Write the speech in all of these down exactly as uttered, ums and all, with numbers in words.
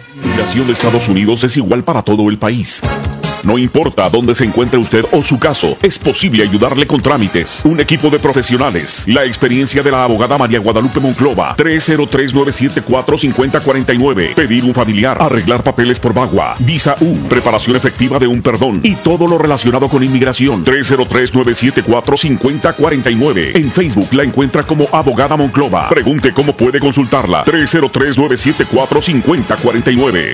La migración de Estados Unidos es igual para todo el país. No importa dónde se encuentre usted o su caso, es posible ayudarle con trámites. Un equipo de profesionales. La experiencia de la abogada María Guadalupe Monclova. tres cero tres, nueve siete cuatro, cinco cero cuatro nueve. Pedir un familiar. Arreglar papeles por Bagua. Visa U. Preparación efectiva de un perdón. Y todo lo relacionado con inmigración. tres cero tres, nueve siete cuatro, cinco cero cuatro nueve. En Facebook la encuentra como abogada Monclova. Pregunte cómo puede consultarla. tres cero tres, nueve siete cuatro, cinco cero cuatro nueve.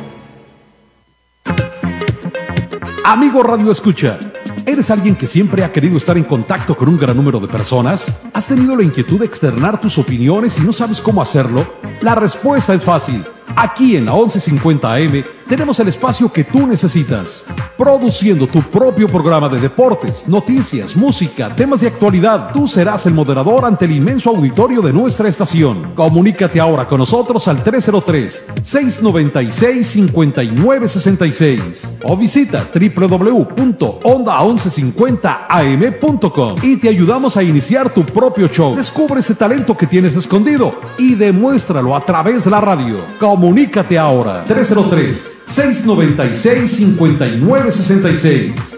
Amigo Radio Escucha, ¿eres alguien que siempre ha querido estar en contacto con un gran número de personas? ¿Has tenido la inquietud de externar tus opiniones y no sabes cómo hacerlo? La respuesta es fácil. Aquí en la once cincuenta A M tenemos el espacio que tú necesitas. Produciendo tu propio programa de deportes, noticias, música, temas de actualidad. Tú serás el moderador ante el inmenso auditorio de nuestra estación. Comunícate ahora con nosotros al tres cero tres, seis nueve seis, cinco nueve seis seis o visita doble u doble u doble u punto onda once cincuenta a eme punto com y te ayudamos a iniciar tu propio show. Descubre ese talento que tienes escondido y demuéstralo a través de la radio. Comunícate ahora. tres cero tres, seis nueve seis, cinco nueve seis seis.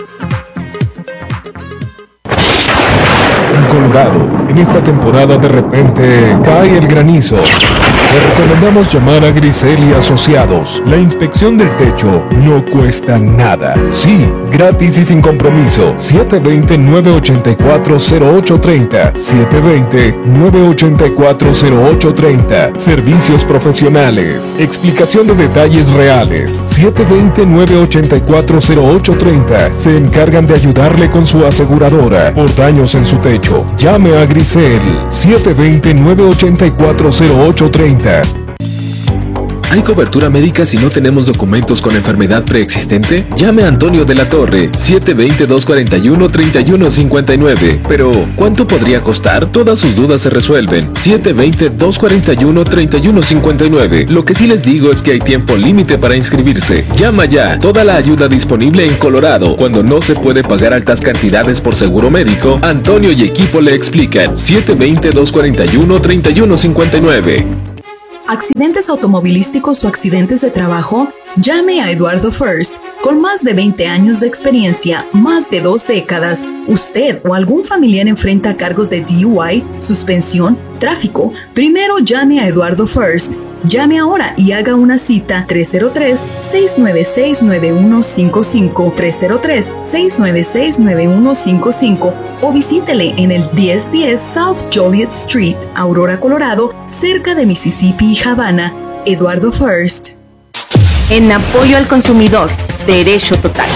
En Colorado, en esta temporada de repente cae el granizo. Le recomendamos llamar a Grisel y Asociados. La inspección del techo no cuesta nada. Sí, gratis y sin compromiso. siete dos cero, nueve ocho cuatro, cero ocho tres cero. siete dos cero, nueve ocho cuatro, cero ocho tres cero. Servicios profesionales. Explicación de detalles reales. siete dos cero, nueve ocho cuatro, cero ocho tres cero. Se encargan de ayudarle con su aseguradora por daños en su techo. Llame a Grisel. siete dos cero, nueve ocho cuatro, cero ocho tres cero. ¿Hay cobertura médica si no tenemos documentos con enfermedad preexistente? Llame a Antonio de la Torre, siete dos cero, dos cuatro uno, tres uno cinco nueve. Pero, ¿cuánto podría costar? Todas sus dudas se resuelven. siete dos cero, dos cuatro uno, tres uno cinco nueve. Lo que sí les digo es que hay tiempo límite para inscribirse. Llama ya. Toda la ayuda disponible en Colorado. Cuando no se puede pagar altas cantidades por seguro médico, Antonio y equipo le explican. siete dos cero, dos cuatro uno, tres uno cinco nueve. ¿Accidentes automovilísticos o accidentes de trabajo? Llame a Eduardo First. Con más de veinte años de experiencia, más de dos décadas, usted o algún familiar enfrenta cargos de D U I, suspensión, tráfico. Primero llame a Eduardo First. Llame ahora y haga una cita tres cero tres, seis nueve seis, nueve uno cinco cinco, tres cero tres, seis nueve seis, nueve uno cinco cinco o visítele en el diez diez South Joliet Street, Aurora, Colorado, cerca de Mississippi y Havana. Eduardo First. En apoyo al consumidor, Derecho Total.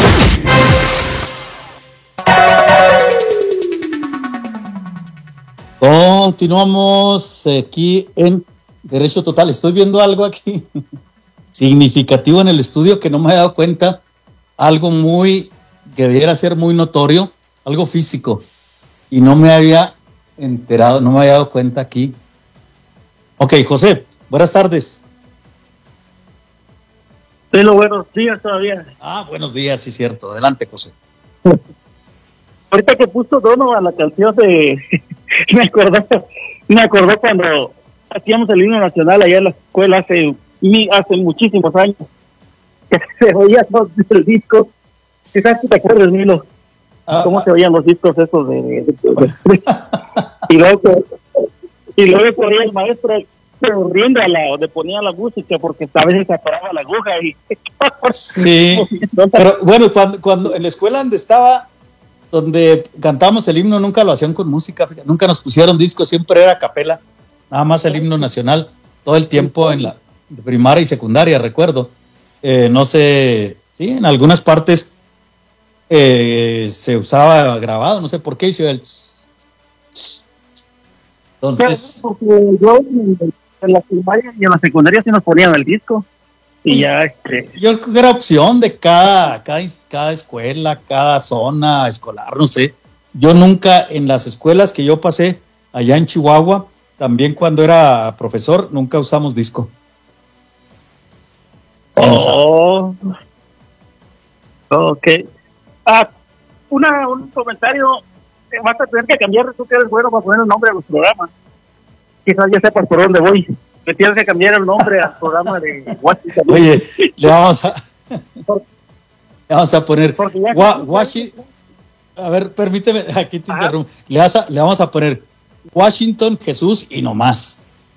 Continuamos aquí en Derecho Total. Estoy viendo algo aquí significativo en el estudio que no me he dado cuenta. Algo muy que debiera ser muy notorio, algo físico. Y no me había enterado, no me había dado cuenta aquí. Ok, José, buenas tardes. Pero buenos días todavía. Ah, buenos días, sí, cierto. Adelante, José. Ahorita que puso Dono a la canción de... me acordé, me acordé cuando hacíamos el himno nacional allá en la escuela hace, hace muchísimos años. Que se oía todo el disco. Quizás te acuerdas, Milo. Ah, ¿Cómo ah, se oían los discos esos de... de, de, de y luego y luego ponía el maestro corriendo a la, donde ponía la música porque a veces se atoraba la aguja y... sí, pero bueno, cuando, cuando en la escuela donde estaba, donde cantábamos el himno, nunca lo hacían con música, nunca nos pusieron discos, siempre era a capela, nada más el himno nacional, todo el tiempo en la primaria y secundaria, recuerdo. Eh, no sé, sí, en algunas partes eh, se usaba grabado, no sé por qué hizo el... Entonces... Yo en la primaria y en la secundaria sí nos ponían el disco y ya este... yo creo que era opción de cada, cada cada escuela, cada zona escolar, no sé. Yo nunca en las escuelas que yo pasé allá en Chihuahua, también cuando era profesor, nunca usamos disco. Oh, ok. Ah, una, un comentario. Vas a tener que cambiar, tú que eres bueno para poner el nombre a los programas. Quizás ya sepas por dónde voy. le tienes que cambiar el nombre al programa de Washington. Oye, le vamos a, le vamos a poner wa, Washington. A ver, permíteme, aquí te interrumpo. Le, vas a, le vamos a poner Washington, Jesús y no más.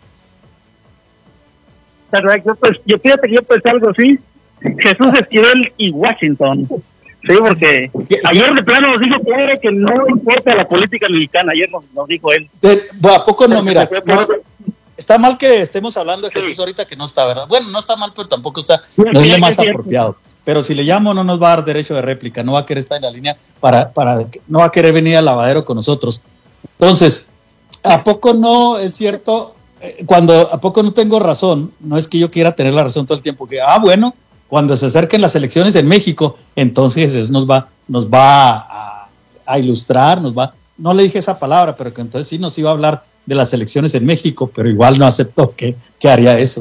Yo, pues, yo fíjate que yo pensé algo así. Jesús Esquivel y Washington. Sí, porque ayer de plano nos dijo claro que no importa la política mexicana. Ayer nos, nos dijo él. De, bueno, ¿a poco no? Mira, no, está mal que estemos hablando de Jesús ahorita que no está, ¿verdad? Bueno, no está mal, pero tampoco está, no es lo más apropiado. Pero si le llamo no nos va a dar derecho de réplica, no va a querer estar en la línea para, para, no va a querer venir al lavadero con nosotros. Entonces, ¿a poco no es cierto? Cuando ¿a poco no tengo razón? No es que yo quiera tener la razón todo el tiempo, que, ah, bueno, cuando se acerquen las elecciones en México, entonces eso nos va, nos va a, a ilustrar, nos va, no le dije esa palabra, pero que entonces sí nos iba a hablar de las elecciones en México, pero igual no aceptó que, que haría eso.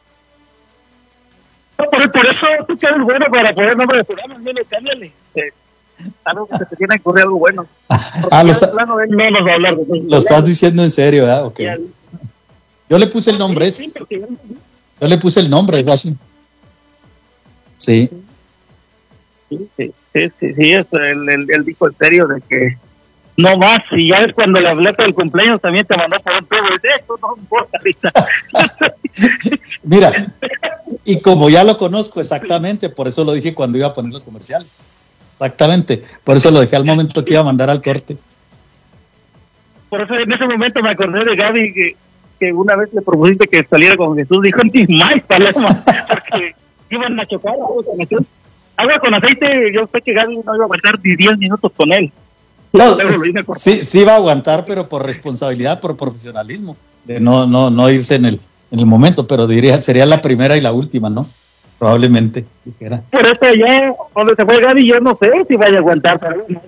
Por, por eso tú que eres bueno para poner nombre de programa, mire, cámbiale. Eh, algo que se te tiene que ocurrir algo bueno. Ah, lo, está, plano, él no nos va a hablar de eso. Lo estás diciendo en serio, ¿verdad? Okay. Yo le puse el nombre ese. Yo le puse el nombre, Washington. Sí. Sí, sí, sí, sí, sí es el, el, el dijo en serio de que no más, y ya es cuando le hablé por el cumpleaños también te mandó por un tubo y de eso no importa ahorita. Mira, y como ya lo conozco exactamente, por eso lo dije cuando iba a poner los comerciales. Exactamente, por eso lo dejé al momento que iba a mandar al corte. Por eso en ese momento me acordé de Gaby que, que una vez le propusiste que saliera con Jesús, dijo ni más paloma, porque iban a chocar agua con aceite. Agua con aceite, yo sé que Gaby no iba a aguantar ni diez minutos con él. No, sí, sí iba a aguantar, pero por responsabilidad, por profesionalismo, de no, no, no irse en el, en el momento, pero diría, sería la primera y la última, ¿no? Probablemente, dijera. Por eso ya, cuando se fue Gaby, yo no sé si vaya a aguantar, pero bueno.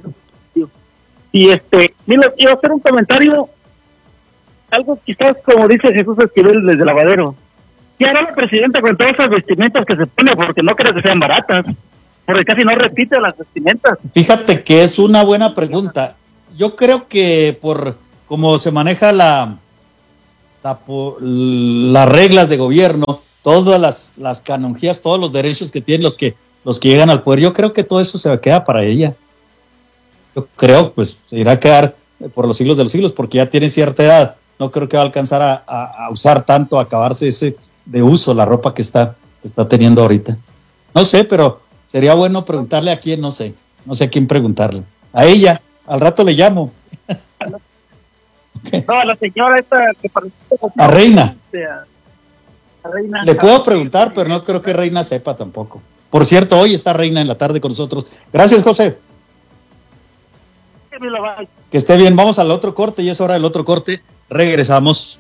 Y este, mira, quiero hacer un comentario, algo quizás como dice Jesús Esquivel desde Lavadero. ¿Qué hará la presidenta con todas esas vestimentas que se pone? Porque no creo que sean baratas, porque casi no repite las vestimentas. Fíjate que es una buena pregunta. Yo creo que por cómo se maneja la, la las reglas de gobierno, todas las, las canonjías, todos los derechos que tienen los que, los que llegan al poder, yo creo que todo eso se queda para ella. Yo creo, pues, se irá a quedar por los siglos de los siglos, porque ya tiene cierta edad. No creo que va a alcanzar a, a, a usar tanto, a acabarse ese de uso la ropa que está, que está teniendo ahorita. No sé, pero sería bueno preguntarle a quién, no sé. No sé a quién preguntarle. A ella, al rato le llamo. Okay. No, a la señora esta que parece... A Reina. A Reina. Le puedo preguntar, pero no creo que Reina sepa tampoco. Por cierto, hoy está Reina en la tarde con nosotros. Gracias, José. Que esté bien, vamos al otro corte y es hora del otro corte. Regresamos.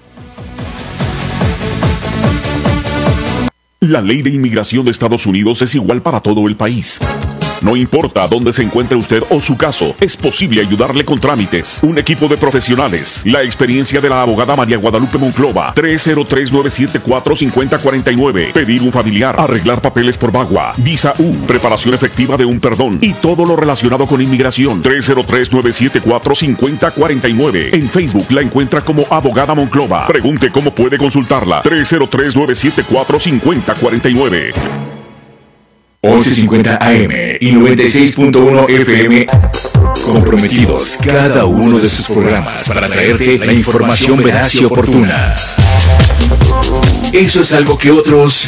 La ley de inmigración de Estados Unidos es igual para todo el país. No importa dónde se encuentre usted o su caso, es posible ayudarle con trámites. Un equipo de profesionales. La experiencia de la abogada María Guadalupe Monclova. tres cero tres, nueve siete cuatro, cinco cero cuatro nueve. Pedir un familiar. Arreglar papeles por VAWA. Visa U. Preparación efectiva de un perdón. Y todo lo relacionado con inmigración. tres cero tres, nueve siete cuatro, cinco cero cuatro nueve. En Facebook la encuentra como Abogada Monclova. Pregunte cómo puede consultarla. tres cero tres, nueve siete cuatro, cinco cero cuatro nueve. once cincuenta A M y noventa y seis punto uno F M, comprometidos cada uno de sus programas para traerte la información veraz y oportuna. Eso es algo que otros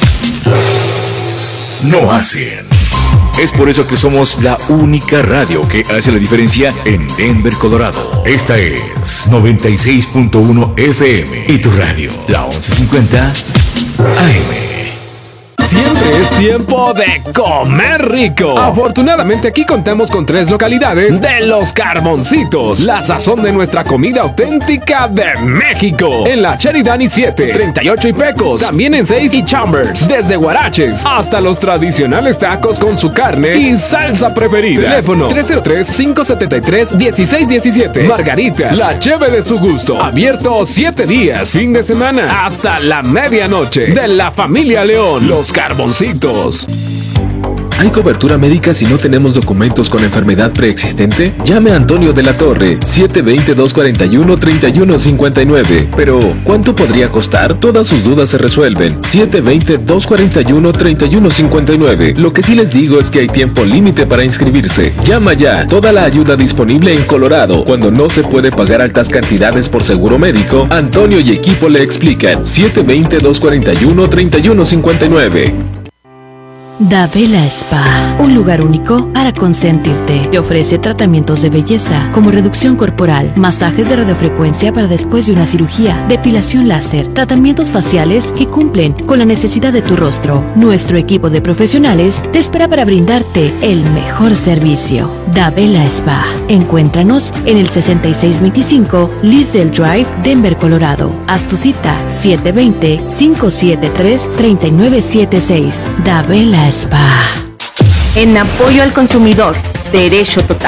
no hacen. Es por eso que somos la única radio que hace la diferencia en Denver, Colorado. Esta es noventa y seis punto uno F M y tu radio, la once cincuenta A M. Siempre es tiempo de comer rico. Afortunadamente aquí contamos con tres localidades de Los Carboncitos, la sazón de nuestra comida auténtica de México. En la Sheridan y siete, treinta y ocho y Pecos, también en seis y Chambers, desde Guaraches hasta los tradicionales tacos con su carne y salsa preferida. Teléfono tres cero tres, cinco siete tres, uno seis uno siete. Margaritas, la cheve de su gusto. Abierto siete días, fin de semana, hasta la medianoche. De la familia León, Los Carboncitos. ¿Hay cobertura médica si no tenemos documentos con enfermedad preexistente? Llame a Antonio de la Torre, siete dos cero, dos cuatro uno, tres uno cinco nueve. Pero, ¿cuánto podría costar? Todas sus dudas se resuelven. siete dos cero, dos cuatro uno, tres uno cinco nueve. Lo que sí les digo es que hay tiempo límite para inscribirse. Llama ya. Toda la ayuda disponible en Colorado. Cuando no se puede pagar altas cantidades por seguro médico, Antonio y equipo le explican. siete dos cero, dos cuatro uno, tres uno cinco nueve. Davela Spa, un lugar único para consentirte. Te ofrece tratamientos de belleza como reducción corporal, masajes de radiofrecuencia para después de una cirugía, depilación láser, tratamientos faciales que cumplen con la necesidad de tu rostro. Nuestro equipo de profesionales te espera para brindarte el mejor servicio. Davela Spa. Encuéntranos en el sesenta y seis veinticinco Lisdale Drive, Denver, Colorado. Haz tu cita siete dos cero, cinco siete tres, tres nueve siete seis. Davela Spa. En apoyo al consumidor, derecho total.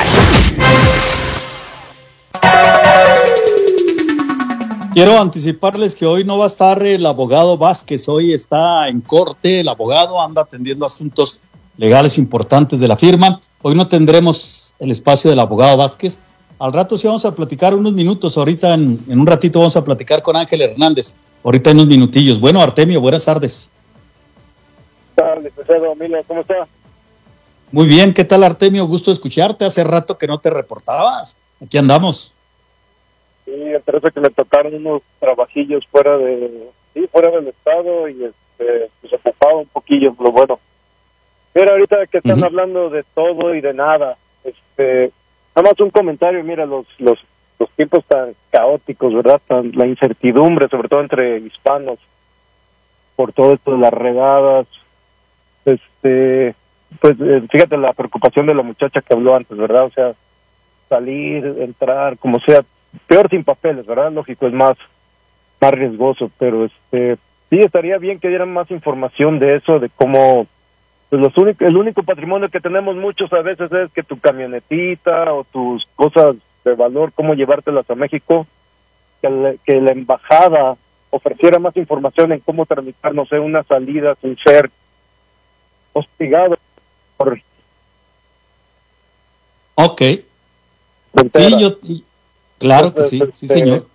Quiero anticiparles que hoy no va a estar el abogado Vázquez, hoy está en corte, el abogado anda atendiendo asuntos legales importantes de la firma. Hoy no tendremos el espacio del abogado Vázquez. Al rato sí vamos a platicar unos minutos, ahorita en, en un ratito vamos a platicar con Ángel Hernández, ahorita en unos minutillos. Bueno, Artemio, buenas tardes. ¿Qué tal, licenciado Emilio? ¿Cómo está? Muy bien, ¿qué tal, Artemio? Gusto escucharte, hace rato que no te reportabas, aquí andamos. Sí, entre eso que me tocaron unos trabajillos fuera de, sí, fuera del estado y este, pues ocupaba un poquillo, lo bueno. Mira, ahorita que están uh-huh. hablando de todo y de nada, este, nada más un comentario, mira, los, los, los tiempos tan caóticos, ¿verdad? Tan, la incertidumbre, sobre todo entre hispanos, por todo esto de las redadas, este, pues fíjate la preocupación de la muchacha que habló antes, ¿verdad? O sea, salir, entrar, como sea, peor sin papeles, ¿verdad? Lógico, es más, más riesgoso, pero este, sí estaría bien que dieran más información de eso, de cómo, pues los único, el único patrimonio que tenemos muchos a veces es que tu camionetita o tus cosas de valor, cómo llevártelas a México, que, le, que la embajada ofreciera más información en cómo tramitar, no sé, una salida sin ser hostigado por... Ok. Sí, yo... Claro que sí, sí, señor.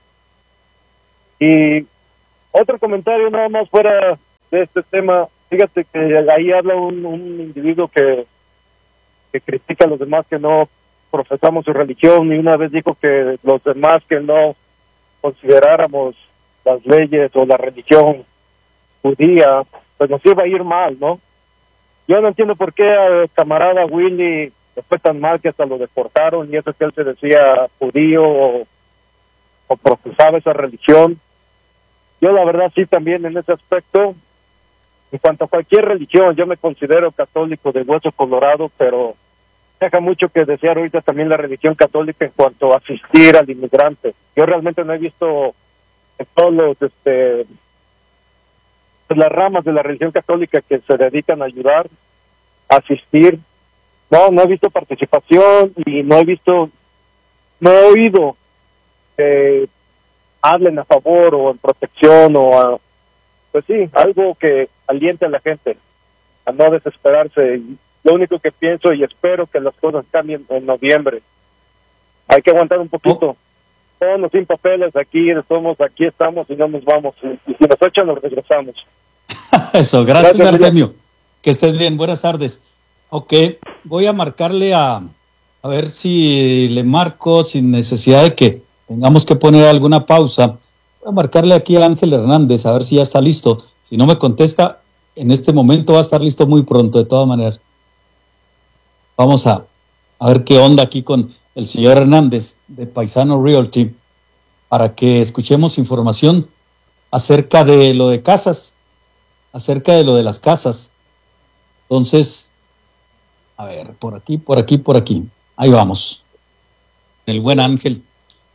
Y otro comentario nada más fuera de este tema. Fíjate que ahí habla un, un individuo que, que critica a los demás que no profesamos su religión, y una vez dijo que los demás que no consideráramos las leyes o la religión judía, pues nos iba a ir mal, ¿no? Yo no entiendo por qué al camarada Willy le fue tan mal que hasta lo deportaron, y eso que él se decía judío o, o profesaba esa religión. Yo la verdad sí también en ese aspecto, en cuanto a cualquier religión, yo me considero católico de hueso colorado, pero deja mucho que desear ahorita también la religión católica en cuanto a asistir al inmigrante. Yo realmente no he visto en todos los, este, pues las ramas de la religión católica que se dedican a ayudar, a asistir. No, no he visto participación y no he visto, no he oído que hablen a favor o en protección o a, pues sí, algo que aliente a la gente a no desesperarse. Lo único que pienso y espero que las cosas cambien en noviembre. Hay que aguantar un poquito. Oh. Todos sin papeles aquí, somos, aquí estamos y no nos vamos. Y si nos echan, nos regresamos. Eso, gracias, gracias Artemio. Que estés bien, buenas tardes. Ok, voy a marcarle a, a ver si le marco sin necesidad de que tengamos que poner alguna pausa. Voy a marcarle aquí a Ángel Hernández, a ver si ya está listo. Si no me contesta, en este momento va a estar listo muy pronto, de todas maneras. Vamos a, a ver qué onda aquí con el señor Hernández de Paisano Realty para que escuchemos información acerca de lo de casas, acerca de lo de las casas. Entonces, a ver, por aquí, por aquí, por aquí. Ahí vamos. El buen Ángel.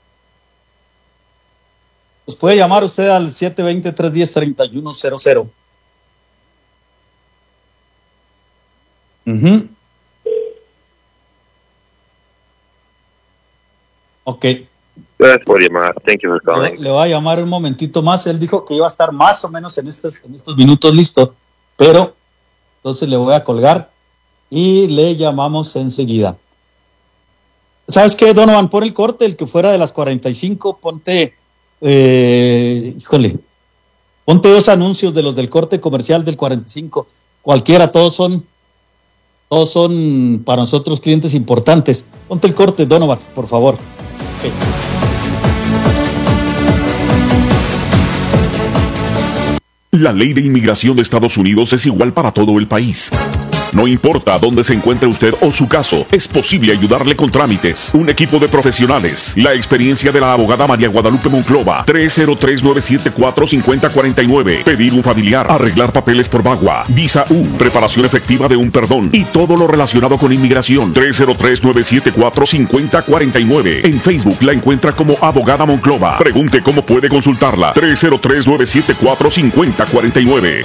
Nos puede llamar usted al siete dos cero, tres uno cero, tres uno cero cero. Uh-huh. Ok. Gracias por llamar. Thank you for calling. Le, le voy a llamar un momentito más. Él dijo que iba a estar más o menos en estos, en estos minutos listo, pero entonces le voy a colgar y le llamamos enseguida. ¿Sabes qué, Donovan? Pon el corte, el que fuera de las cuarenta y cinco, ponte, eh, híjole, ponte dos anuncios de los del corte comercial del cuarenta y cinco, cualquiera, todos son, todos son para nosotros clientes importantes. Ponte el corte, Donovan, por favor. Okay. La ley de inmigración de Estados Unidos es igual para todo el país. No importa dónde se encuentre usted o su caso, es posible ayudarle con trámites. Un equipo de profesionales. La experiencia de la abogada María Guadalupe Monclova. tres cero tres, nueve siete cuatro, cinco cero cuatro nueve. Pedir un familiar. Arreglar papeles por VAWA. Visa U. Preparación efectiva de un perdón. Y todo lo relacionado con inmigración. tres cero tres, nueve siete cuatro, cinco cero cuatro nueve. En Facebook la encuentra como Abogada Monclova. Pregunte cómo puede consultarla. tres cero tres, nueve siete cuatro, cinco cero cuatro nueve.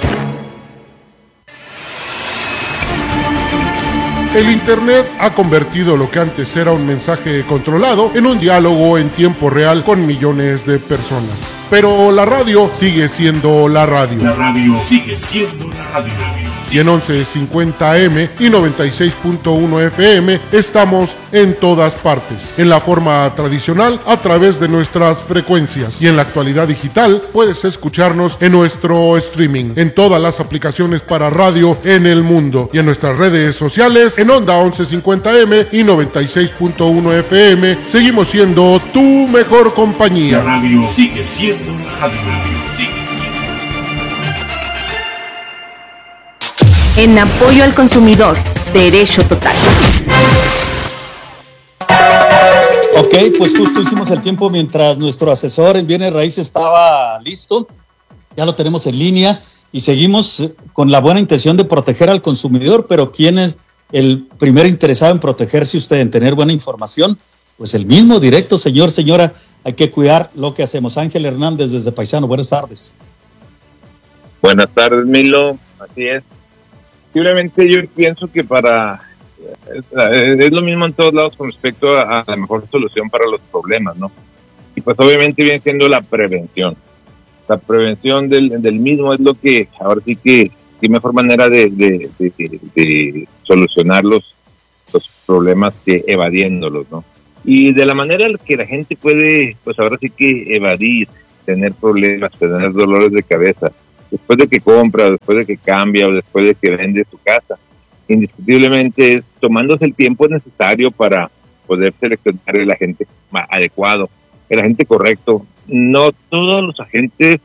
El Internet ha convertido lo que antes era un mensaje controlado en un diálogo en tiempo real con millones de personas. Pero la radio sigue siendo la radio. La radio sigue siendo la radio. Y en once cincuenta A M y noventa y seis punto uno F M estamos en todas partes. En la forma tradicional, a través de nuestras frecuencias. Y en la actualidad digital, puedes escucharnos en nuestro streaming, en todas las aplicaciones para radio en el mundo. Y en nuestras redes sociales, en Onda once cincuenta A M y noventa y seis punto uno F M, seguimos siendo tu mejor compañía. La radio sigue siendo la radio. Sigue siendo. En apoyo al consumidor, Derecho Total. Ok, pues justo hicimos el tiempo mientras nuestro asesor en bienes raíces estaba listo. Ya lo tenemos en línea y seguimos con la buena intención de proteger al consumidor, pero ¿quién es el primer interesado en protegerse usted, en tener buena información? Pues el mismo, directo, señor, señora, hay que cuidar lo que hacemos. Ángel Hernández desde Paisano, buenas tardes. Buenas tardes, Milo, así es. Simplemente yo pienso que para es, es lo mismo en todos lados con respecto a, a la mejor solución para los problemas, ¿no? Y pues obviamente viene siendo la prevención. La prevención del, del mismo es lo que ahora sí que qué mejor manera de, de, de, de, de solucionar los, los problemas que evadiéndolos, ¿no? Y de la manera en que la gente puede, pues ahora sí que evadir, tener problemas, tener dolores de cabeza, después de que compra, después de que cambia o después de que vende su casa, indiscutiblemente es tomándose el tiempo necesario para poder seleccionar el agente adecuado, el agente correcto. No todos los agentes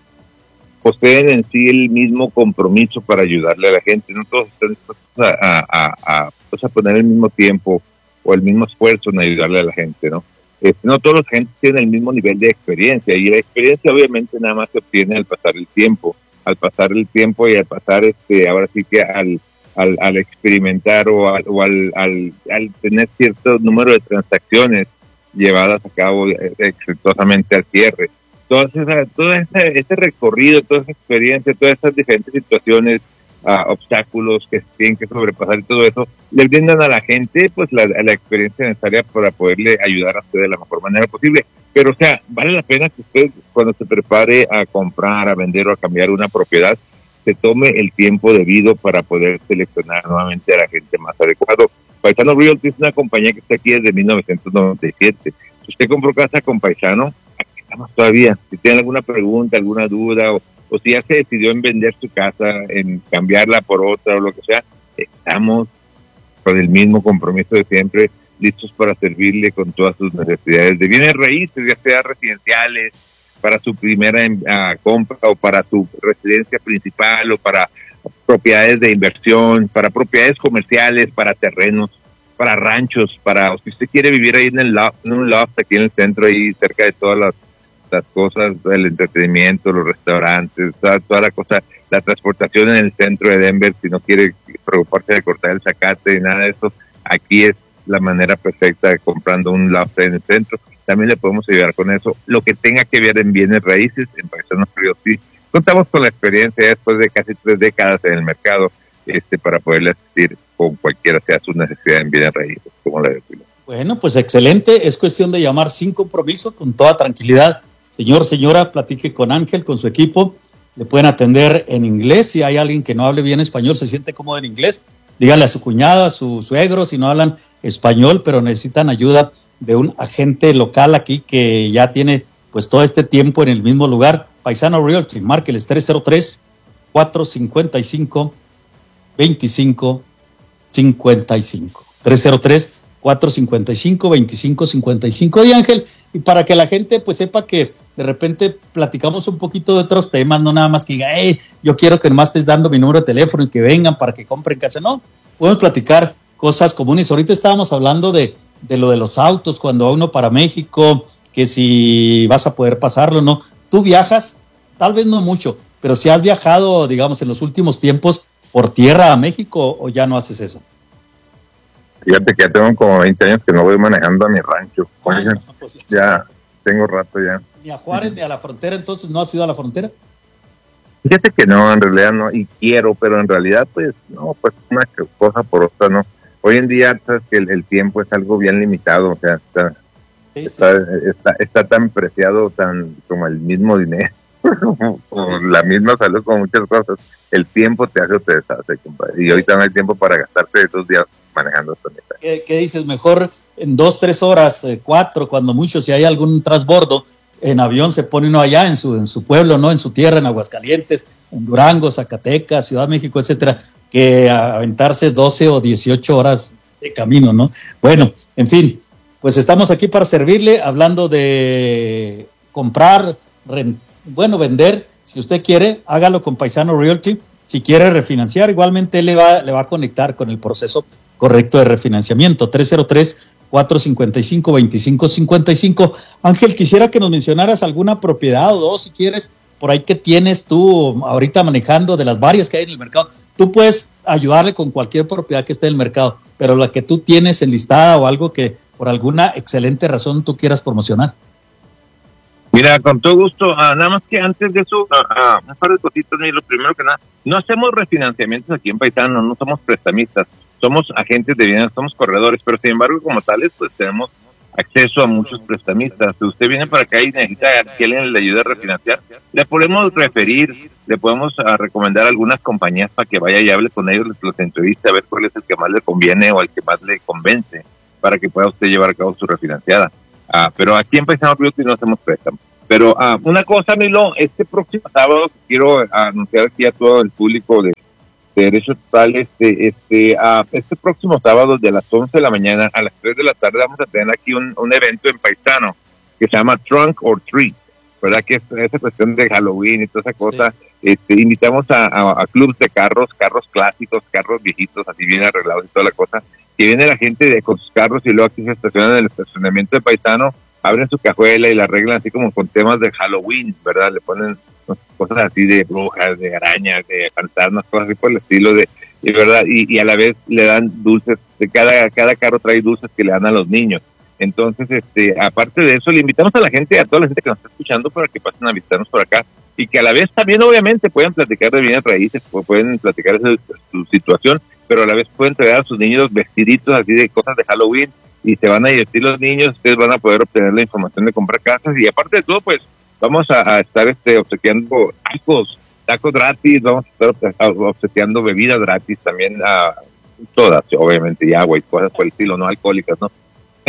poseen en sí el mismo compromiso para ayudarle a la gente, no todos están dispuestos a, a, a, a, pues a poner el mismo tiempo o el mismo esfuerzo en ayudarle a la gente, ¿no? Este, no todos los agentes tienen el mismo nivel de experiencia, y la experiencia obviamente nada más se obtiene al pasar el tiempo, al pasar el tiempo y al pasar, este, ahora sí que al, al, al experimentar o, al, o al, al, al tener cierto número de transacciones llevadas a cabo exitosamente al cierre. Entonces, todo ese, ese recorrido, toda esa experiencia, todas esas diferentes situaciones, uh, obstáculos que tienen que sobrepasar y todo eso, le brindan a la gente pues la, la experiencia necesaria para poderle ayudar a usted de la mejor manera posible. Pero, o sea, vale la pena que usted, cuando se prepare a comprar, a vender o a cambiar una propiedad, se tome el tiempo debido para poder seleccionar nuevamente a la gente más adecuado. Paisano Realty es una compañía que está aquí desde mil novecientos noventa y siete. Si usted compró casa con Paisano, aquí estamos todavía. Si tiene alguna pregunta, alguna duda, o, o si ya se decidió en vender su casa, en cambiarla por otra o lo que sea, estamos con el mismo compromiso de siempre, listos para servirle con todas sus necesidades de bienes raíces, ya sea residenciales, para su primera uh, compra o para su residencia principal o para propiedades de inversión, para propiedades comerciales, para terrenos, para ranchos, para si usted quiere vivir ahí en, el loft, en un loft aquí en el centro, ahí cerca de todas las, las cosas, el entretenimiento, los restaurantes, toda, toda la cosa, la transportación en el centro de Denver, si no quiere preocuparse de cortar el zacate y nada de eso, aquí es la manera perfecta de comprando un loft en el centro. También le podemos ayudar con eso. Lo que tenga que ver en bienes raíces, en Paisano Realty, contamos con la experiencia después de casi tres décadas en el mercado, este, para poderle asistir con cualquiera sea su necesidad en bienes raíces, como le decimos. Bueno, pues excelente. Es cuestión de llamar sin compromiso, con toda tranquilidad. Señor, señora, platique con Ángel, con su equipo. Le pueden atender en inglés. Si hay alguien que no hable bien español, se siente cómodo en inglés, dígale a su cuñado, a su suegro, si no hablan español, pero necesitan ayuda de un agente local aquí que ya tiene pues todo este tiempo en el mismo lugar. Paisano Realty, márqueles tres cero tres, cuatro cinco cinco, dos cinco cinco cinco. tres cero tres, cuatro cinco cinco, dos cinco cinco cinco. Y Ángel, y para que la gente pues sepa que de repente platicamos un poquito de otros temas, no nada más que diga, hey, yo quiero que nomás estés dando mi número de teléfono y que vengan para que compren casa. No, podemos platicar cosas comunes. Ahorita estábamos hablando de, de lo de los autos, cuando va uno para México, que si vas a poder pasarlo, ¿no? Tú viajas, tal vez no mucho, pero si has viajado, digamos, en los últimos tiempos por tierra a México, ¿o ya no haces eso? Fíjate que ya tengo como veinte años que no voy manejando a mi rancho. Oigan, no, pues ya, ya tengo rato ya. ¿Ni a Juárez ni a la frontera? Entonces, ¿no has ido a la frontera? Fíjate que no, en realidad no, y quiero, pero en realidad, pues, no, pues una cosa por otra, no. Hoy en día, sabes que el, el tiempo es algo bien limitado, o sea, está, sí, está, sí. está, está tan preciado tan como el mismo dinero, o la misma salud, como muchas cosas. El tiempo te hace o te deshace, compadre. Y ahorita no hay tiempo para gastarte dos días manejando esta mitad. ¿Qué, ¿Qué dices? Mejor en dos, tres horas, eh, cuatro, cuando mucho, si hay algún transbordo, en avión se pone uno allá en su en su pueblo, ¿no? En su tierra, en Aguascalientes, en Durango, Zacatecas, Ciudad de México, etcétera, que aventarse doce o dieciocho horas de camino, ¿no? Bueno, en fin, pues estamos aquí para servirle, hablando de comprar, rent, bueno, vender. Si usted quiere, hágalo con Paisano Realty. Si quiere refinanciar, igualmente le va, le va a conectar con el proceso correcto de refinanciamiento. tres cero tres, cuatro cinco cinco, dos cinco cinco cinco. Ángel, quisiera que nos mencionaras alguna propiedad o dos, si quieres, por ahí que tienes tú ahorita manejando de las varias que hay en el mercado. Tú puedes ayudarle con cualquier propiedad que esté en el mercado, pero la que tú tienes enlistada o algo que por alguna excelente razón tú quieras promocionar. Mira, con todo gusto, ah, nada más que antes de eso, ah, ah, un par de cositas, lo primero que nada, no hacemos refinanciamientos aquí en Paisano, no somos prestamistas, somos agentes de bienes, somos corredores, pero sin embargo, como tales, pues tenemos acceso a muchos prestamistas. Si usted viene para acá y necesita que alguien le ayude a refinanciar, le podemos referir, le podemos uh, recomendar algunas compañías para que vaya y hable con ellos, les los entreviste a ver cuál es el que más le conviene o el que más le convence para que pueda usted llevar a cabo su refinanciada. Ah, pero aquí en Paisano Realty no hacemos préstamos. Pero ah, una cosa, Milo, este próximo sábado quiero anunciar aquí a todo el público de, de Derecho Total, este, este, ah, este próximo sábado de las once de la mañana a las tres de la tarde vamos a tener aquí un, un evento en Paisano que se llama Trunk or Treat, ¿verdad? Que es esa cuestión de Halloween y toda esa cosa. Sí. Este, invitamos a, a, a clubs de carros, carros clásicos, carros viejitos, así bien arreglados y toda la cosa, que viene la gente de, con sus carros y luego aquí se estacionan en el estacionamiento de Paisano, abren su cajuela y la arreglan así como con temas de Halloween, ¿verdad? Le ponen cosas así de brujas, de arañas, de fantasmas, cosas así por el estilo de, y verdad, y, y a la vez le dan dulces, de cada, cada carro trae dulces que le dan a los niños. Entonces, este, aparte de eso, le invitamos a la gente, a toda la gente que nos está escuchando para que pasen a visitarnos por acá y que a la vez también obviamente puedan platicar de bienes raíces, pueden platicar de su, su situación, pero a la vez pueden traer a sus niños vestiditos así de cosas de Halloween y se van a divertir los niños, ustedes van a poder obtener la información de comprar casas y aparte de todo, pues vamos a, a estar este obsequiando tacos, tacos gratis, vamos a estar obsequiando bebidas gratis también, a todas, obviamente, y agua y cosas por el estilo, no alcohólicas, ¿no?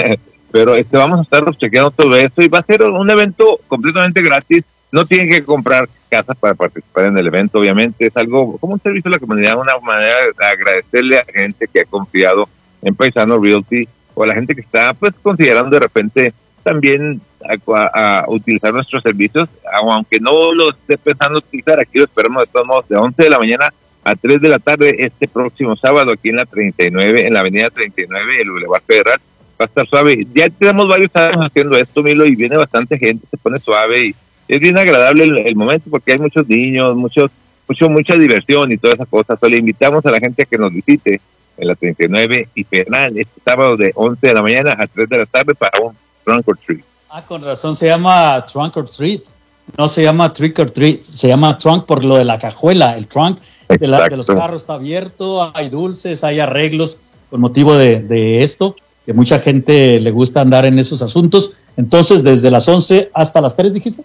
Pero este vamos a estar obsequiando todo eso y va a ser un evento completamente gratis, no tienen que comprar casas para participar en el evento, obviamente, es algo como un servicio a la comunidad, una manera de agradecerle a la gente que ha confiado en Paisano Realty, o a la gente que está pues considerando de repente también a, a, a utilizar nuestros servicios, aunque no los esté pensando utilizar, aquí lo esperamos de todos modos de once de la mañana a tres de la tarde este próximo sábado aquí en la treinta y nueve, en la avenida treinta y nueve, el Boulevard Federal. Va a estar suave, ya tenemos varios años haciendo esto, Milo, y viene bastante gente, se pone suave y es bien agradable el, el momento porque hay muchos niños, muchos, mucho, mucha diversión y todas esas cosas. So, le invitamos a la gente a que nos visite en la treinta y nueve y Fernán este sábado de once de la mañana a tres de la tarde para un Trunk or Treat. Ah, con razón se llama Trunk or Treat, no se llama Trick or Treat, se llama Trunk por lo de la cajuela, el trunk de, la, de los carros está abierto, hay dulces, hay arreglos con motivo de, de esto, que mucha gente le gusta andar en esos asuntos. Entonces, desde las once hasta las tres, ¿dijiste?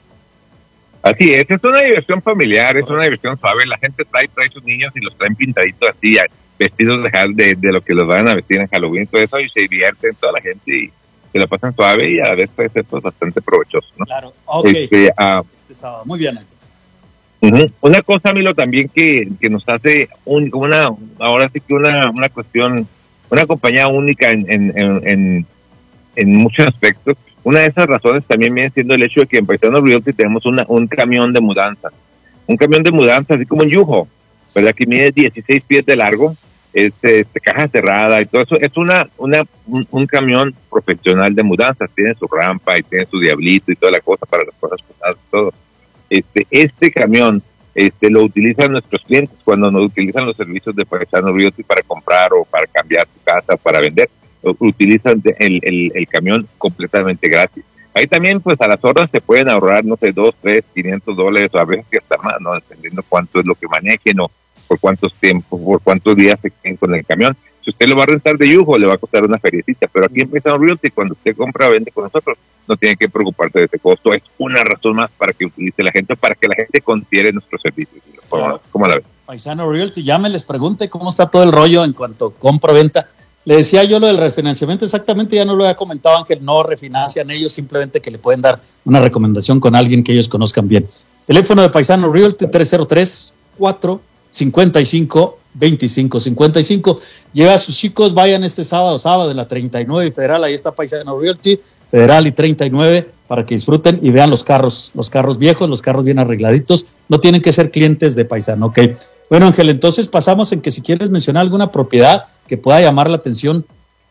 Así es, es una diversión familiar, es una diversión suave, la gente trae, trae sus niños y los traen pintaditos así, vestidos de, de, de lo que los van a vestir en Halloween, todo eso, y se divierten toda la gente y se la pasan suave y a la vez puede ser pues, bastante provechoso, ¿no? Claro, ok. Este, uh, este sábado, muy bien. Uh-huh. Una cosa, Milo, también que, que nos hace un, una, ahora sí que una, una cuestión, una compañía única en, en, en, en, en muchos aspectos. Una de esas razones también viene siendo el hecho de que en Paisano Realty tenemos una, un camión de mudanza. Un camión de mudanza, así como un Yugo, ¿verdad? Que mide dieciséis pies de largo, este, este, caja cerrada y todo eso. Es una, una, un, un camión profesional de mudanzas. Tiene su rampa y tiene su diablito y toda la cosa para las cosas pesadas y todo. Este, este camión este, lo utilizan nuestros clientes cuando nos utilizan los servicios de Paisano Realty para comprar o para cambiar su casa, para vender. Utilizan el, el, el camión completamente gratis. Ahí también, pues a las horas se pueden ahorrar, no sé, dos, tres, quinientos dólares, o a veces que hasta más, ¿no? Dependiendo cuánto es lo que manejen o por cuántos tiempos, por cuántos días se queden con el camión. Si usted lo va a rentar de lujo, le va a costar una feriecita, pero aquí en Paisano Realty, cuando usted compra o vende con nosotros, no tiene que preocuparse de ese costo. Es una razón más para que utilice la gente, para que la gente considere nuestros servicios. ¿Cómo, cómo la ven? Paisano Realty, llame, les pregunte cómo está todo el rollo en cuanto a compra-venta. Le decía yo lo del refinanciamiento, exactamente, ya no lo había comentado, Ángel, no refinancian ellos, simplemente que le pueden dar una recomendación con alguien que ellos conozcan bien. Teléfono de Paisano Realty, tres cero tres, cuatro cinco cinco, dos cinco cinco cinco. Lleva a sus chicos, vayan este sábado, sábado de la treinta y nueve y Federal, ahí está Paisano Realty, Federal y treinta y nueve, para que disfruten y vean los carros, los carros viejos, los carros bien arregladitos, no tienen que ser clientes de Paisano, ok. Bueno, Ángel, entonces pasamos en que si quieres mencionar alguna propiedad que pueda llamar la atención.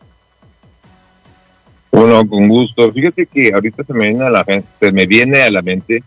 Bueno, con gusto. Fíjate que ahorita se me viene a la, se me viene a la mente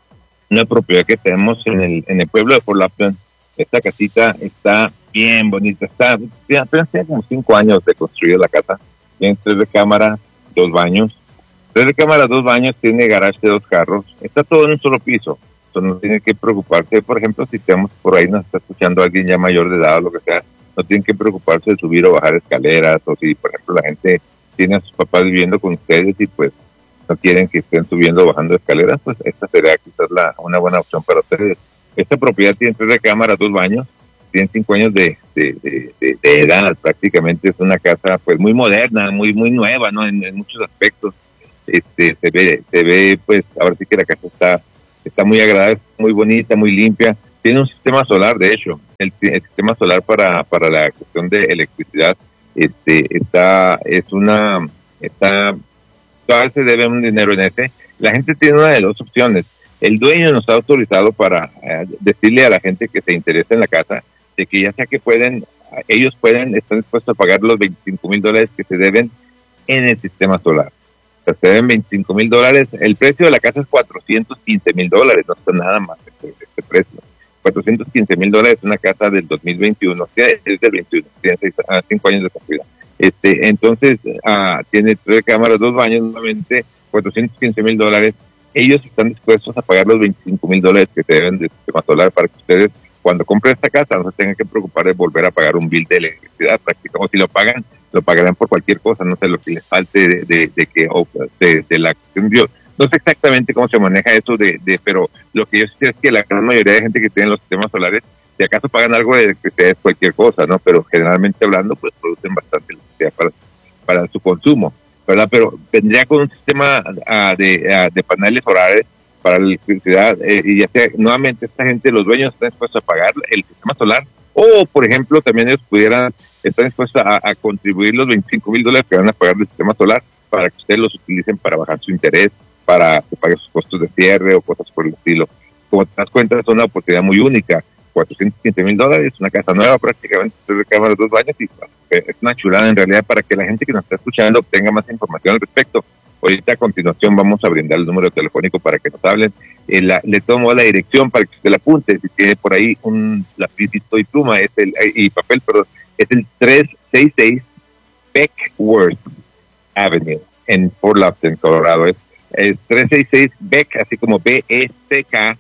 una propiedad que tenemos en el, en el pueblo de Fort Lauderdale. Esta casita está bien bonita, está, apenas tiene como cinco años de construir la casa. Tiene tres recámaras, dos baños. Tres recámaras, dos baños, tiene garage de dos carros. Está todo en un solo piso. Entonces no tiene que preocuparse, por ejemplo, si tenemos por ahí, nos está escuchando alguien ya mayor de edad o lo que sea, no tienen que preocuparse de subir o bajar escaleras, o si, por ejemplo, la gente tiene a sus papás viviendo con ustedes y pues no quieren que estén subiendo o bajando escaleras, pues esta sería quizás la, una buena opción para ustedes. Esta propiedad tiene tres recámaras, dos baños, tiene cinco años de, de, de, de, de edad, prácticamente es una casa pues muy moderna, muy muy nueva, ¿no? En, en muchos aspectos. Este, se ve, se ve, pues, ahora sí que la casa está está muy agradable, muy bonita, muy limpia. Tiene un sistema solar, de hecho, el, el sistema solar para, para la cuestión de electricidad, este, está, es una, está, todavía se debe un dinero en ese. La gente tiene una de dos opciones. El dueño nos ha autorizado para eh, decirle a la gente que se interesa en la casa, de que ya sea que pueden, ellos pueden, están dispuestos a pagar los veinticinco mil dólares que se deben en el sistema solar. Se deben veinticinco mil dólares. El precio de la casa es cuatrocientos quince mil dólares, no está nada más este, este precio. cuatrocientos quince mil dólares, una casa del dos mil veintiuno, que es del veintiuno, tiene seis, ah, cinco años de construida. Este, entonces, ah, tiene tres cámaras, dos baños, nuevamente, cuatrocientos quince mil dólares. Ellos están dispuestos a pagar los veinticinco mil dólares que se deben del sistema solar para que ustedes, cuando compren esta casa, no se tengan que preocupar de volver a pagar un bill de electricidad, prácticamente. O si lo pagan, lo pagarán por cualquier cosa, no sé lo que les falte de, de, de que o de, de la yo no sé exactamente cómo se maneja eso de, de pero lo que yo sé es que la gran mayoría de gente que tiene los sistemas solares, si acaso pagan algo de electricidad es cualquier cosa, ¿no? Pero generalmente hablando, pues producen bastante electricidad para, para su consumo, ¿verdad? Pero vendría con un sistema uh, de, uh, de paneles solares para la electricidad, eh, y ya sea, nuevamente esta gente, los dueños están dispuestos a pagar el sistema solar, o por ejemplo también ellos pudieran están dispuestos a, a contribuir los veinticinco mil dólares que van a pagar del sistema solar para que ustedes los utilicen para bajar su interés, para que paguen sus costos de cierre o cosas por el estilo. Como te das cuenta, es una oportunidad muy única. cuatrocientos quince mil dólares, una casa nueva prácticamente, tres recámaras, dos baños, y es una chulada en realidad para que la gente que nos está escuchando obtenga más información al respecto. Ahorita a continuación vamos a brindar el número telefónico para que nos hablen. Eh, la, le tomo la dirección para que usted la apunte. Si tiene por ahí un lapicito y pluma es el, y papel, perdón, es el trescientos sesenta y seis Beckworth Avenue en Fort Lauderdale, Colorado. Es, es trescientos sesenta y seis Beck, así como B E C K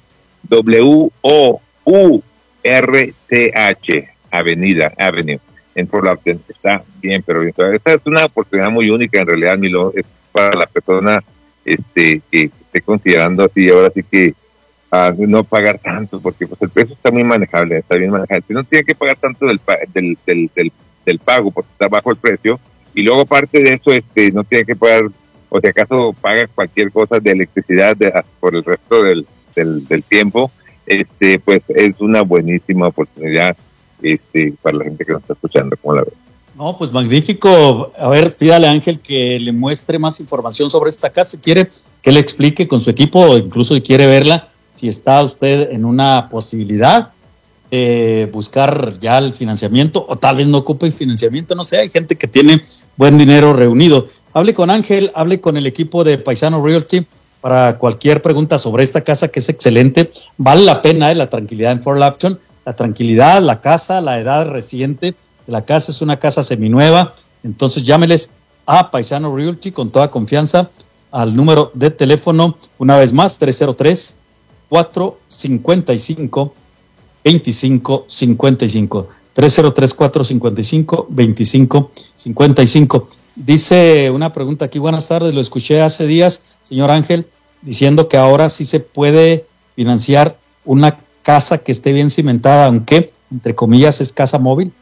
W O U R T H Avenida, Avenue en Fort Lauderdale. Está bien, pero bien. Esta es una oportunidad muy única en realidad, Milo, es para la persona este, que esté considerando así, ahora sí que a no pagar tanto, porque pues el precio está muy manejable, está bien manejable. Si no tiene que pagar tanto del, del, del, del, del pago porque está bajo el precio, y luego aparte de eso, este, no tiene que pagar, o si acaso paga cualquier cosa de electricidad de, por el resto del, del, del tiempo, este, pues es una buenísima oportunidad, este, para la gente que nos está escuchando, ¿cómo la ves? No, pues magnífico. A ver, pídale a Ángel que le muestre más información sobre esta casa. Si quiere que le explique con su equipo, o incluso si quiere verla, si está usted en una posibilidad de buscar ya el financiamiento, o tal vez no ocupe el financiamiento, no sé, hay gente que tiene buen dinero reunido. Hable con Ángel, hable con el equipo de Paisano Realty para cualquier pregunta sobre esta casa, que es excelente. Vale la pena, eh, la tranquilidad en Fort Lapton, la tranquilidad, la casa, la edad reciente. La casa es una casa seminueva, entonces llámeles a Paisano Realty con toda confianza al número de teléfono, una vez más, tres cero tres, cuatro cinco cinco, dos cinco cinco cinco, tres cero tres, cuatro cinco cinco, dos cinco cinco cinco. Dice una pregunta aquí, buenas tardes, lo escuché hace días, señor Ángel, diciendo que ahora sí se puede financiar una casa que esté bien cimentada, aunque, entre comillas, es casa móvil.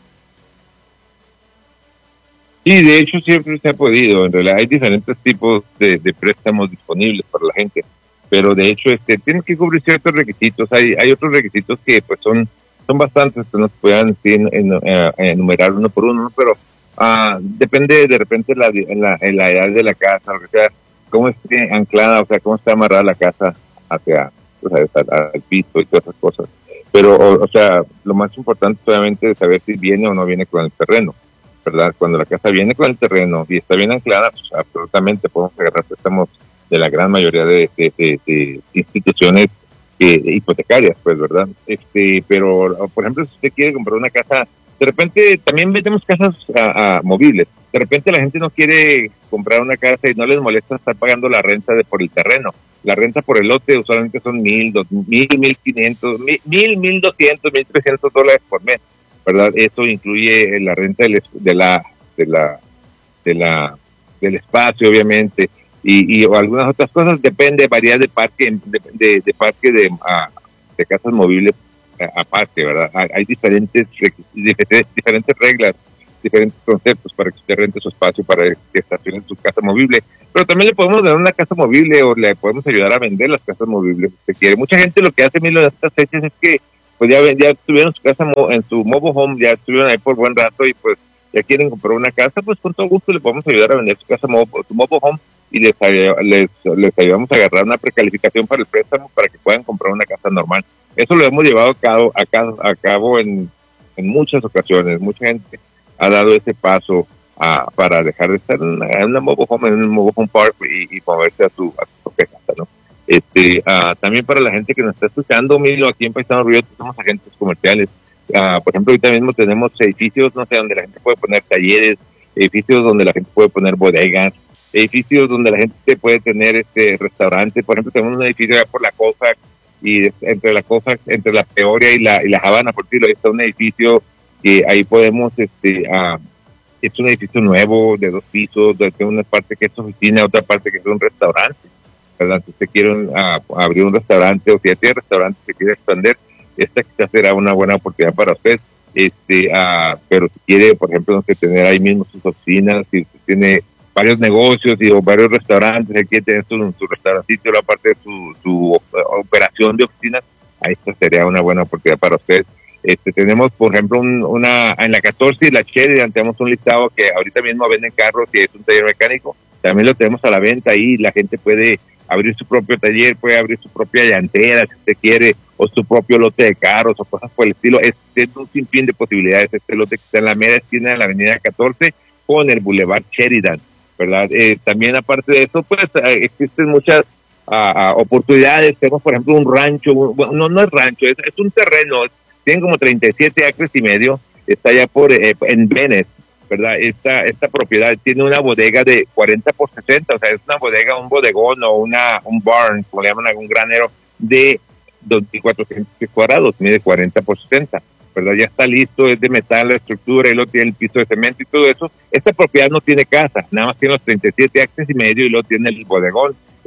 Sí, de hecho siempre se ha podido. En realidad hay diferentes tipos de, de préstamos disponibles para la gente, pero de hecho este tienen que cubrir ciertos requisitos. Hay hay otros requisitos que pues son son bastantes, que no se puedan sí, en, en, en, enumerar uno por uno, ¿no? Pero uh, depende de repente la, en la en la edad de la casa, o sea, cómo esté anclada, o sea, cómo está amarrada la casa hacia, o sea, al piso y todas esas cosas. Pero o, o sea, lo más importante obviamente es saber si viene o no viene con el terreno, ¿verdad? Cuando la casa viene con el terreno y está bien anclada, pues absolutamente podemos agarrar préstamos de la gran mayoría de, de, de, de instituciones eh, hipotecarias, pues, ¿verdad? Este, pero, por ejemplo, si usted quiere comprar una casa, de repente también vendemos casas a, a movibles. De repente la gente no quiere comprar una casa y no les molesta estar pagando la renta de por el terreno. La renta por el lote usualmente son mil, dos mil, mil quinientos, mil, mil, mil doscientos, mil trescientos dólares por mes, ¿verdad? Eso incluye la renta del, de la, de la, de la, del espacio, obviamente, y, y o algunas otras cosas. Depende, varía de parque, de, de, de parque de, a, de casas móviles a, a parque, ¿verdad? Hay, hay diferentes, diferentes, diferentes reglas, diferentes conceptos para que usted rente su espacio para que estacione su casa movible, pero también le podemos dar una casa movible o le podemos ayudar a vender las casas movibles si usted quiere. Mucha gente lo que hace, Milo, en estas fechas es que pues ya, ya estuvieron en su casa, en su mobile home, ya estuvieron ahí por buen rato y pues ya quieren comprar una casa, pues con todo gusto le podemos ayudar a vender su casa, su mobile home, y les, les, les ayudamos a agarrar una precalificación para el préstamo para que puedan comprar una casa normal. Eso lo hemos llevado a cabo, a cabo, a cabo en, en muchas ocasiones. Mucha gente ha dado ese paso a, para dejar de estar en una, en una mobile home, en un mobile home park y, y moverse a su, a su propia casa, ¿no? Este, uh, también para la gente que nos está escuchando, Milo, aquí en Paisano Realty somos agentes comerciales. Uh, por ejemplo, ahorita mismo tenemos edificios, no sé, donde la gente puede poner talleres, edificios donde la gente puede poner bodegas, edificios donde la gente puede tener este restaurante. Por ejemplo, tenemos un edificio allá por la Cofax, y entre la Cofax, entre la Peoria y la y la Habana, por decirlo, está un edificio que ahí podemos, este, uh, es un edificio nuevo de dos pisos, donde tiene una parte que es oficina, otra parte que es un restaurante, ¿verdad? Si usted quiere uh, abrir un restaurante o si ya tiene restaurante, se quiere expandir, esta quizás será una buena oportunidad para usted. Este, uh, pero si quiere, por ejemplo, no sé, tener ahí mismo sus oficinas, si usted tiene varios negocios y o varios restaurantes, si quiere tener su, su restaurantito, la parte de su, su operación de oficinas, ahí esta sería una buena oportunidad para usted. Este, tenemos, por ejemplo, un, una en la catorce y la Sheridan, tenemos un listado que ahorita mismo venden carros y es un taller mecánico. También lo tenemos a la venta ahí. La gente puede abrir su propio taller, puede abrir su propia llantera si usted quiere, o su propio lote de carros o cosas por el estilo. Es, es un sinfín de posibilidades. Este lote que está en la mera esquina de la avenida catorce con el Boulevard Sheridan, ¿verdad? Eh, también aparte de eso, pues eh, existen muchas uh, uh, oportunidades. Tenemos, por ejemplo, un rancho. Bueno, no, no es rancho, es, es un terreno. Es, tienen como treinta y siete acres y medio. Está allá por eh, en Venice, ¿verdad? Esta esta propiedad tiene una bodega de cuarenta por sesenta, o sea, es una bodega, un bodegón o una un barn, como le llaman, algún granero, de dos mil cuatrocientos cuadrados, mide cuarenta por sesenta, ¿verdad? Ya está listo, es de metal la estructura, y lo tiene el piso de cemento y todo eso. Esta propiedad no tiene casa, nada más tiene los treinta y siete acres y medio y luego tiene el bodegón.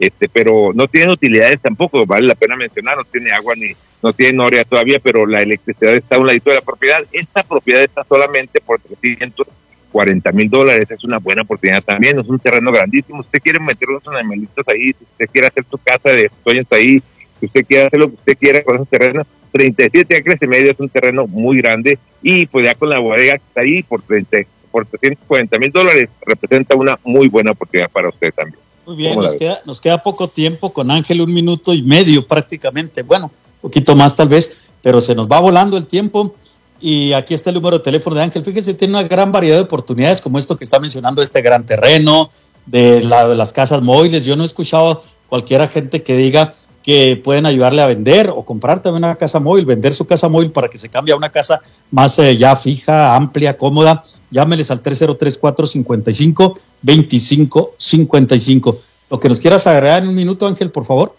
este, pero no tienen utilidades tampoco, vale la pena mencionar, no tiene agua ni, no tiene noria todavía, pero la electricidad está a un ladito de la propiedad. Esta propiedad está solamente por trescientos cuarenta mil dólares, es una buena oportunidad también, es un terreno grandísimo. Usted quiere meter unos animalitos ahí, si usted quiere hacer su casa de sueños ahí, si usted quiere hacer lo que usted quiera con esos terrenos, treinta y siete acres y medio es un terreno muy grande, y pues ya con la bodega que está ahí por treinta, por trescientos cuarenta mil dólares, representa una muy buena oportunidad para usted también. Muy bien, nos queda, nos queda poco tiempo con Ángel, un minuto y medio prácticamente, bueno, un poquito más tal vez, pero se nos va volando el tiempo. Y aquí está el número de teléfono de Ángel. Fíjese, tiene una gran variedad de oportunidades como esto que está mencionando, este gran terreno, de, la, de las casas móviles. Yo no he escuchado cualquier gente que diga que pueden ayudarle a vender o comprar también una casa móvil, vender su casa móvil para que se cambie a una casa más eh, ya fija, amplia, cómoda. Llámeles al tres cero tres, cuatro cinco cinco, dos cinco cinco cinco. Lo que nos quieras agregar en un minuto, Ángel, por favor.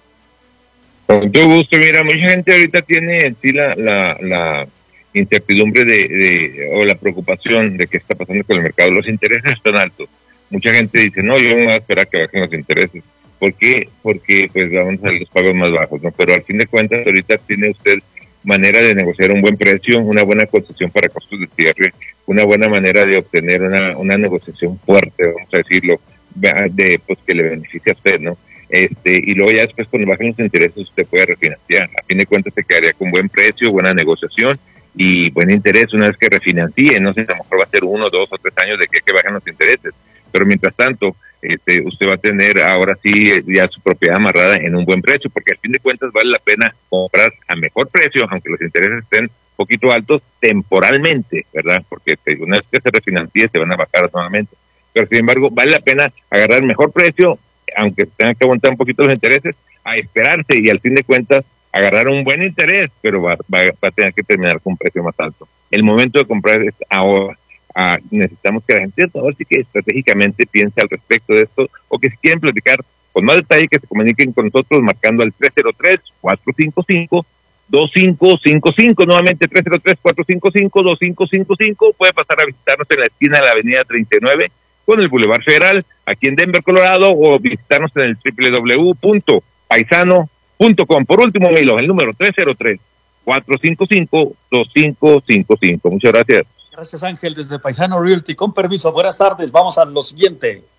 Con todo gusto. Mira, mucha gente ahorita tiene en sí la... la, la incertidumbre de, de o la preocupación de qué está pasando con el mercado. Los intereses están altos. Mucha gente dice, no, yo me voy a esperar que bajen los intereses. ¿Por qué? Porque pues vamos a los pagos más bajos, ¿no? Pero al fin de cuentas ahorita tiene usted manera de negociar un buen precio, una buena concesión para costos de cierre, una buena manera de obtener una, una negociación fuerte, vamos a decirlo, de pues que le beneficie a usted, ¿no? Este, y luego ya después cuando bajen los intereses usted puede refinanciar. A fin de cuentas se quedaría con buen precio, buena negociación y buen interés una vez que refinancie. No sé, a lo mejor va a ser uno, dos o tres años de que, que bajen los intereses, pero mientras tanto este, usted va a tener ahora sí ya su propiedad amarrada en un buen precio, porque al fin de cuentas vale la pena comprar a mejor precio, aunque los intereses estén un poquito altos temporalmente, ¿verdad? Porque una vez que se refinancie se van a bajar nuevamente, pero sin embargo vale la pena agarrar el mejor precio, aunque tengan que aguantar un poquito los intereses, a esperarse y al fin de cuentas agarrar un buen interés, pero va, va, va a tener que terminar con un precio más alto. El momento de comprar es ahora. Ah, necesitamos que la gente ahora sí que estratégicamente piense al respecto de esto, o que si quieren platicar con más detalle que se comuniquen con nosotros marcando al tres cero tres, cuatro cinco cinco, dos cinco cinco cinco, nuevamente tres cero tres, cuatro cinco cinco, dos cinco cinco cinco. Puede pasar a visitarnos en la esquina de la avenida treinta y nueve con el Boulevard Federal, aquí en Denver, Colorado, o visitarnos en el doble u doble u doble u punto paisano punto com. Por último, Milo, el número tres cero tres, cuatro cinco cinco, dos cinco cinco cinco. Muchas gracias. Gracias, Ángel, desde Paisano Realty. Con permiso, buenas tardes. Vamos a lo siguiente.